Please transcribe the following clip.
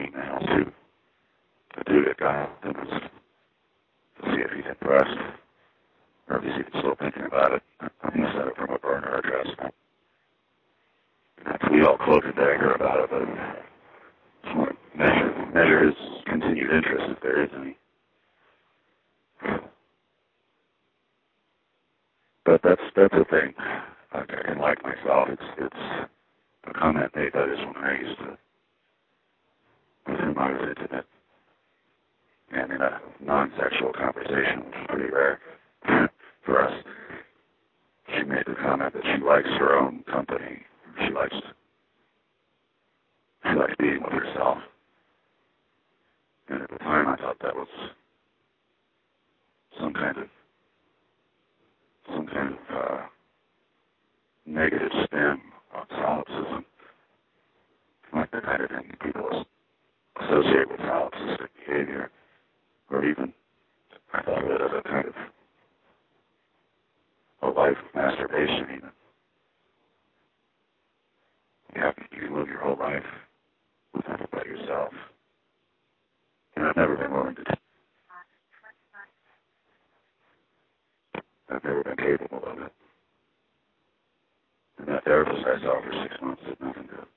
email to the dude at Gotham to see if he's impressed, or if he's even still thinking about it. I'm going to set it from a burner address. We all cloak and dagger about it, but just want to measure his continued interest, if there is any. But that's the thing. I can like myself. It's a comment made by this one I used to, with whom I was intimate, and in a non-sexual conversation, which is pretty rare for us. She made the comment that she likes her own company. She likes being with herself. And at the time, I thought that was some kind of negative spin on solipsism, like the kind of thing people associate with solipsistic behavior, or even I thought of it as a kind of a life of masturbation. Even you can live your whole life with nothing but yourself, and I've never been willing to. I've never been capable of it. And that therapist I saw for 6 months did nothing to